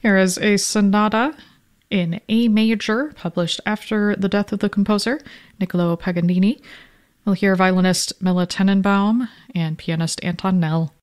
Here is a sonata in A major, published after the death of the composer, Niccolò Paganini. We'll hear violinist Mila Tenenbaum and pianist Anton Nell.